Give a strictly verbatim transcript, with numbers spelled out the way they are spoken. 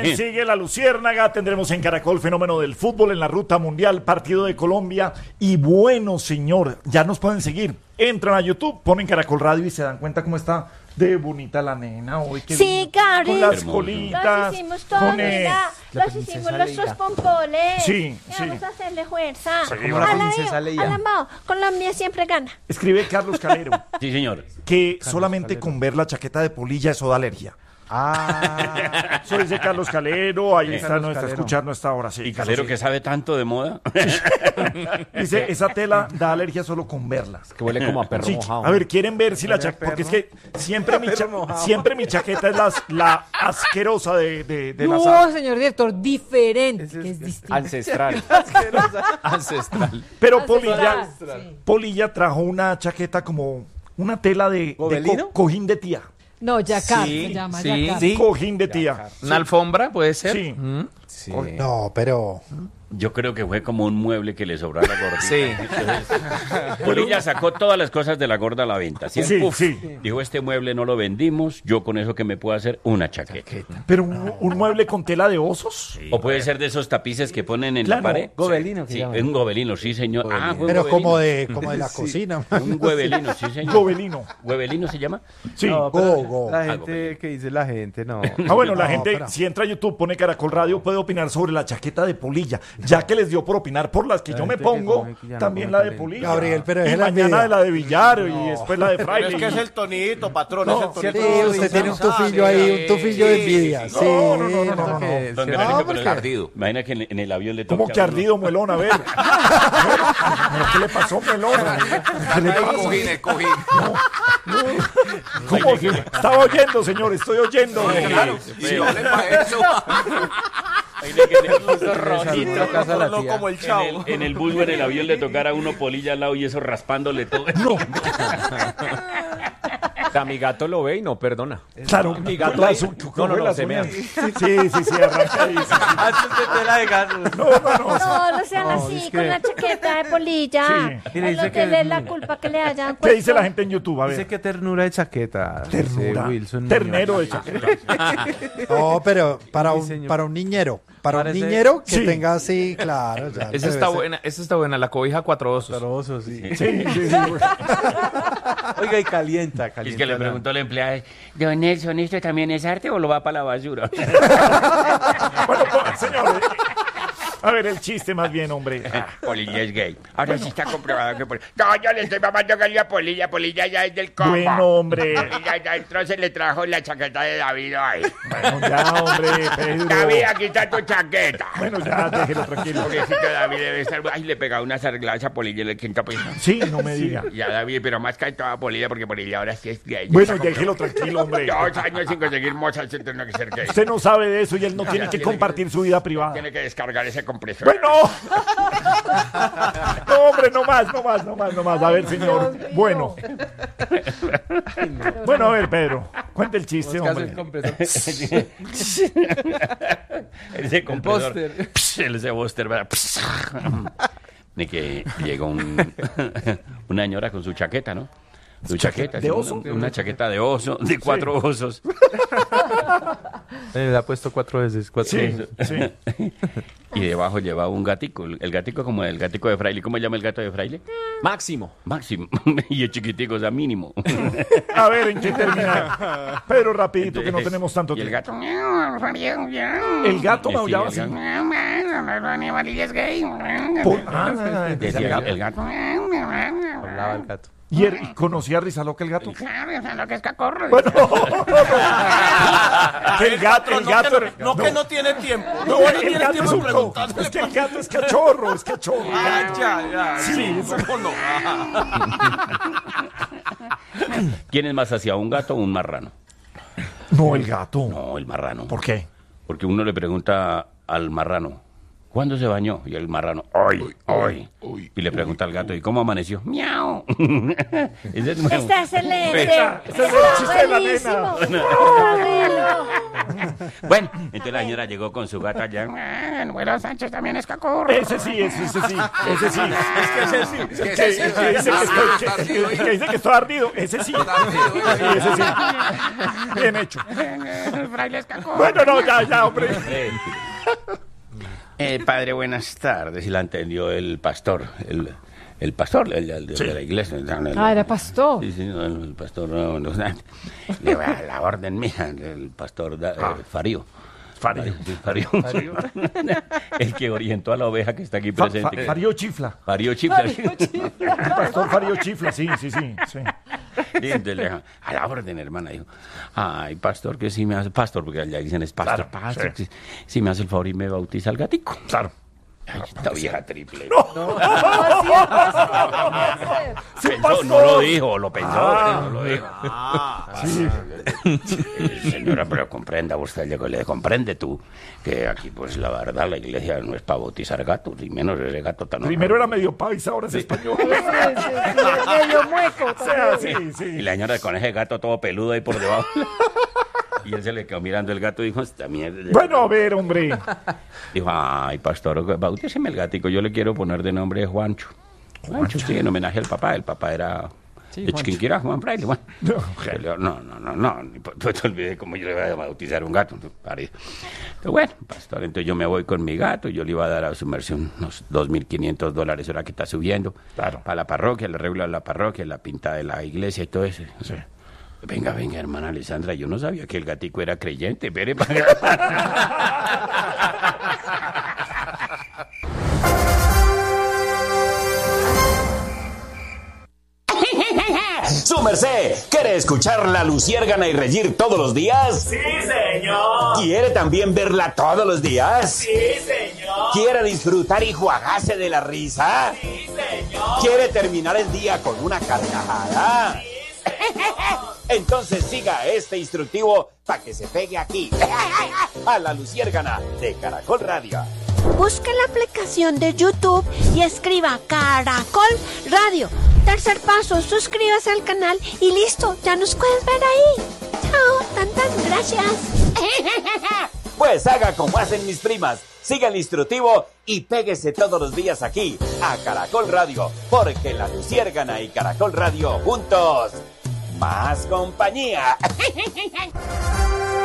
También sigue la Luciérnaga. Tendremos en Caracol Fenómeno del Fútbol en la Ruta Mundial, partido de Colombia. Y bueno, señor, ya nos pueden seguir. Entran a YouTube, ponen Caracol Radio y se dan cuenta cómo está de bonita la nena hoy. Que sí, Gary. Con las Hermoso. colitas. Los hicimos todos, con mira. Los hicimos los sus pompoles. Sí, y sí. Vamos a hacerle fuerza. Sí, a la princesa Leia. Alambao, Colombia siempre gana. Escribe Carlos Calero. Sí, señor. Que Carlos solamente Calero. con ver la chaqueta de polilla eso da alergia. Ah, eso dice Carlos Calero, ahí Sí. está, Carlos no está Calero. escuchando esta hora, sí. Y Calero sí. que sabe tanto de moda. Dice, esa tela da alergia solo con verla. que huele como a perro Sí, mojado. a ver, quieren ver si la Huele a chaqueta, porque es perro. que siempre mi, cha- Perro mojado. siempre mi chaqueta es la, la asquerosa de, de, de la No, sala. señor director, diferente, que es distinto. Ancestral. Ancestral. Pero Polilla, Ancestral, sí. Polilla trajo una chaqueta como una tela de, de ¿Gobelino? co- cojín de tía. No, Yacar Sí, se llama, sí, Yacar. sí. Cojín de tía. ¿Una alfombra puede ser? Sí. Mm. Sí. No, pero Yo creo que fue como un mueble que le sobró a la gordita. Sí. Entonces, Polilla sacó todas las cosas de la gorda a la venta. ¿Sí? Sí, Uf. sí. Dijo, este mueble no lo vendimos, yo con eso que me puedo hacer una chaqueta. Pero un, un mueble con tela de osos. O puede ser de esos tapices que ponen en Claro. la pared. Gobelino, que Sí, llaman. un gobelino, sí, señor. Ah, fue un pero gobelino. como de como de la cocina. Un huevelino, sí, señor. Gobelino. ¿Huevelino se llama? Sí. No, pero Go, go. La Ah, gente que dice la gente, no. Ah, bueno, la No, gente, pero- si entra a YouTube, pone Caracol Radio, puede opinar sobre la chaqueta de Polilla. Ya que les dio por opinar por las que La yo me gente que pongo, come, que ya no también come la de talento. Polilla. Gabriel, pero y es la mañana envidia. de la de Villar y después la de Pero Fraile. es que es el tonito, patrón, No, es el tonito. Sí, usted tiene un tufillo ahí, un tufillo de envidia. Sí, No, no, no, no, no, no. Que- Donde sí. la No, gente ¿por con qué? el ardido. Imagina que en, en el avión le toca. ¿Cómo que a uno. ardido, Muelón? A ver. ¿Pero qué le pasó, Muelón? ¿Qué le El pasa? cojín, el cojín. ¿Cómo? Estaba oyendo, señor, estoy oyendo. Claro, sí, vale para eso. Imagina que en el- Puso rojito, casa la No tía. como el en chavo. el, en el bus o en el avión le tocara a uno Polilla al lado y eso raspándole todo. O sea, mi gato lo ve y no perdona. Claro, Mi gato la ahí- su- No, no, no, las se mea. uñas. Sí, sí, sí, arranca ahí. sí, sí. Hace usted tela de gato. No, no, no. No, no sean No, así es con que- la chaqueta de polilla. Sí. A Y le dice los que- de le- la culpa que le hayan ¿Qué puesto. dice la gente en YouTube? A Dice ver. que ternura de chaqueta. dice Ternura. Wilson Ternero de Muñoz. chaqueta. No, pero para Sí, un, señor. para un niñero, para Parece- un niñero que Sí. tenga así, claro. Ya Esa debe está ser. buena, esa está buena, la cobija cuatro osos. Taroso, sí. Sí, sí, sí. Oiga, y calienta, Es calienta. que le la- preguntó al empleado, don Nelson, ¿esto también es arte o lo va para la basura? Bueno, pues, señores. A ver, el chiste más bien, hombre. Polilla es gay. Ahora sí está comprobado que Polilla... No, yo le estoy mamando gallo a Polilla. Polilla ya es del combo. Bueno, hombre. Polilla ya entró, se le trajo la chaqueta de David ahí. Bueno, ya, hombre, Pedro. David, aquí está tu chaqueta. Bueno, ya, déjelo tranquilo. Pobrecito David debe estar... Ay, le pegaba unas arregladas a Polilla en el quinto piso. Sí, no me diga. Ya, David, pero más cae toda Polilla porque Polilla ahora sí es gay. Bueno, déjelo tranquilo, hombre. Dos años sin conseguir moza, se tiene que ser gay. Usted no sabe de eso y él no tiene que compartir su vida privada. Tiene que descargar ese compresor. Bueno. No, hombre, no más, no más, no más, no más. A ver, señor. Bueno. Bueno, a ver, Pedro. Cuente el chiste, Buscas hombre. el compresor. Ese compresor. Buster. Pss, ese Buster, ¿verdad? Pss. De que llegó un, una señora con su chaqueta, ¿no? Su chaqueta. ¿De sí, oso? Una, una chaqueta de oso, de cuatro osos. Eh, Le ha puesto cuatro veces. Cuatro Sí, veces. sí. Y debajo llevaba un gatico. El, el gatico como el gatico de Fraile. ¿Cómo se llama el gato de Fraile? Máximo. Máximo. Y el chiquitico, o sea, mínimo. A ver, ¿en qué termina? Pedro, rapidito, que no tenemos tanto Y el tiempo. gato. El gato Sí, maullaba el así. gato. Por- ah, Decía el, el gato. Hablaba el gato. ¿Y él conocía a Rizaloca el gato? Claro, o sea, lo que es cacorro. Bueno, que el gato, el No, gato. que no, no, que no tiene tiempo. No, No, que no el tiene gato es tiempo un co- preguntándole. Es que el gato es cachorro, es cachorro. Ah, ya, ya. Sí, Sí, eso- ¿cómo no? ¿Quién es más hacia un gato o un marrano? No, el gato. No, el marrano. ¿Por qué? Porque uno le pregunta al marrano, ¿cuándo se bañó? Y el marrano, hoy, hoy. Y le pregunta al gato, ¿y cómo amaneció? ¡Miau! Ese es nuevo. Está excelente. Ese es el chiste de la nena. Buenísimo. Ah, bueno. Bueno, entonces la señora llegó con su gato allá. "Ah, el güero Sánchez también es cacurro". Ese sí, ese, ese sí, ese sí. Es que ese sí. Es que Que, ese sí. que dice que estoy, que- que dice que estoy ardido. Ese sí. Sí, ese sí. Bien hecho. El fraile es cacurro. Bueno, no, ya, ya, hombre. Eh, eh, padre, buenas tardes. Y la entendió el pastor, el, el pastor el, el de, Sí. de la iglesia. El- Ah, era pastor. Sí, sí, no, el, el pastor, no, no, no, le va a la orden mía, el pastor da- eh, Farío. Farío. Sí, Farío. El que orientó a la oveja que está aquí Fa- presente. fa- Farío chifla. Farío Chifla. El pastor Farío chifla, sí, sí, sí. sí. Y entonces le dijo, a la orden, hermana, dijo, ay, pastor, que si me hace, pastor, porque allá dicen es pastor, Claro, pastor, sí. que si me hace el favor y me bautiza al gatico. Claro. Ay, esta vieja triple. Sí, Pensó, pastor. no lo dijo, lo pensó, Ah. pero no lo dijo. Sí. Eh, Señora, pero comprenda usted, le, le comprende tú, que aquí, pues, la verdad, la iglesia no es para bautizar gatos, y menos ese gato tan... Primero era medio paisa, ahora es español. Sí, sí, sí, medio mueco. O sea, sí, Y sí. la señora con ese gato todo peludo ahí por debajo. Y él se le quedó mirando el gato y dijo, esta mierda. Bueno, a ver, hombre. Dijo, ay, pastor, bautíceme el gatico, yo le quiero poner de nombre Juancho. Juancho, sí, en homenaje al papá, el papá era... de Chiquinquirá, Juan Fraile, bueno. No, Yo, No, no, no, no, ni por- pues te olvidé cómo yo le iba a bautizar un gato. Pare. Pero bueno, pastor, entonces yo me voy con mi gato, yo le iba a dar a su merced unos dos mil quinientos dólares, ahora que está subiendo. Claro. Para la parroquia, el arreglo de la parroquia, la pinta de la iglesia y todo eso. Sí. Venga, venga, hermana Alessandra, yo no sabía que el gatico era creyente, pero... Su merced, ¿quiere escuchar la luciérgana y reír todos los días? Sí, señor. ¿Quiere también verla todos los días? Sí, señor. ¿Quiere disfrutar y juagarse de la risa? Sí, señor. ¿Quiere terminar el día con una carcajada? Entonces siga este instructivo para que se pegue aquí, a la luciérgana de Caracol Radio. Busque la aplicación de YouTube y escriba Caracol Radio. Tercer paso, suscríbase al canal y listo, ya nos puedes ver ahí. Chao, tan tan, gracias. Pues haga como hacen mis primas, siga el instructivo y péguese todos los días aquí, a Caracol Radio, porque la luciérgana y Caracol Radio juntos, más compañía.